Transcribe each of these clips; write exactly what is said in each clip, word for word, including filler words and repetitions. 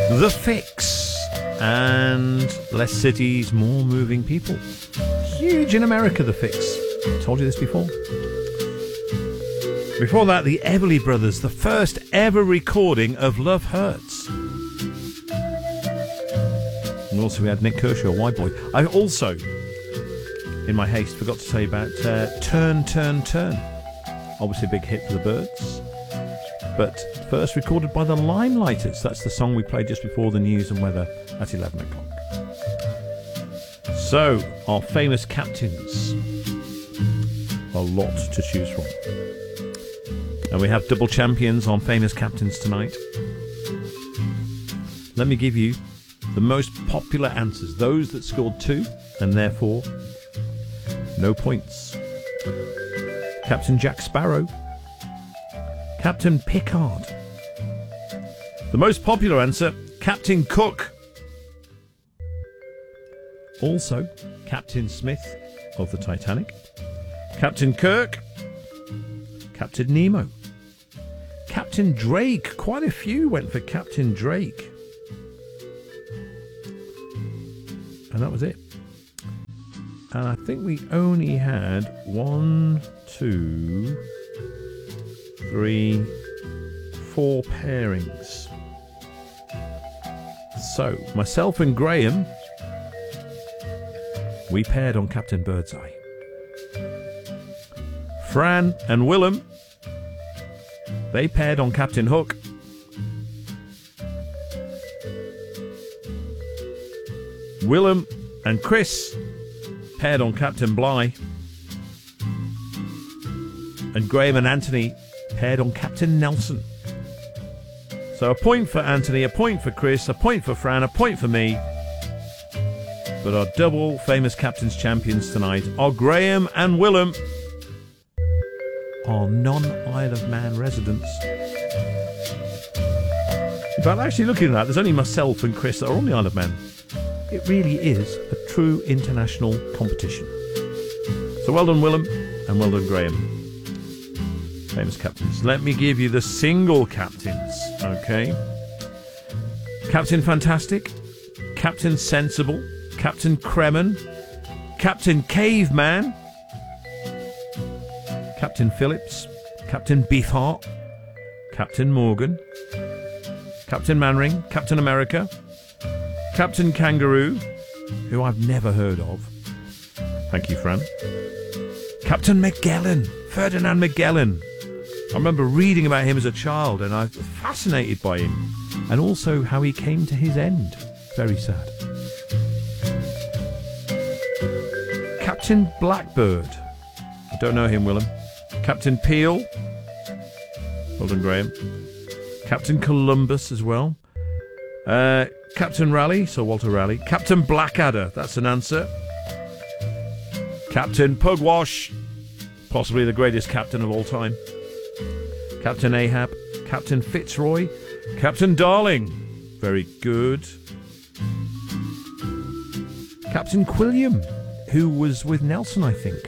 The Fix and Less Cities, More Moving People. Huge in America, The Fix. Told you this before. Before that, the Everly Brothers, the first ever recording of Love Hurts. And also we had Nick Kershaw, White Boy. I also, in my haste, forgot to tell you about uh, Turn, Turn, Turn. Obviously a big hit for the Byrds. But first recorded by the Limelighters. That's the song we played just before the news and weather at eleven o'clock. So, our famous captains. A lot to choose from. And we have double champions on famous captains tonight. Let me give you the most popular answers. Those that scored two, and therefore no points. Captain Jack Sparrow. Captain Picard. The most popular answer, Captain Cook. Also, Captain Smith of the Titanic. Captain Kirk. Captain Nemo. Captain Drake. Quite a few went for Captain Drake. And that was it. And I think we only had one, two, three, four pairings. So, myself and Graham, we paired on Captain Birdseye. Fran and Willem, they paired on Captain Hook. Willem and Chris paired on Captain Bligh. And Graham and Anthony paired on Captain Nelson. So a point for Anthony, a point for Chris, a point for Fran, a point for me. But our double famous captains champions tonight are Graham and Willem, our non-Isle of Man residents. In fact, actually looking at that, there's only myself and Chris that are on the Isle of Man. It really is a true international competition. So well done, Willem, and well done, Graham. Famous captains. Let me give you the single captains, okay? Captain Fantastic, Captain Sensible, Captain Kremen, Captain Caveman, Captain Phillips, Captain Beefheart, Captain Morgan, Captain Manring, Captain America, Captain Kangaroo, who I've never heard of. Thank you, Fran. Captain Magellan, Ferdinand Magellan. I remember reading about him as a child and I was fascinated by him. And also how he came to his end. Very sad. Captain Blackbird. I don't know him, Willem. Captain Peel. Well done, Graham. Captain Columbus as well. Uh, Captain Raleigh, Sir Walter Raleigh. Captain Blackadder, that's an answer. Captain Pugwash. Possibly the greatest captain of all time. Captain Ahab, Captain Fitzroy, Captain Darling, very good. Captain Quilliam, who was with Nelson, I think.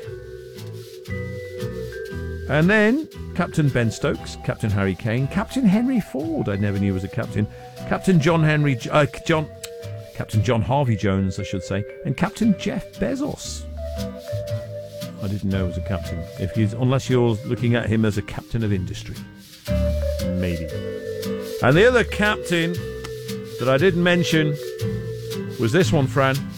And then Captain Ben Stokes, Captain Harry Kane, Captain Henry Ford, I never knew was a captain. Captain John Henry, uh, John, Captain John Harvey Jones, I should say, and Captain Jeff Bezos. I didn't know he was a captain. If he's, unless you're looking at him as a captain of industry. Maybe. And the other captain that I didn't mention was this one, Fran.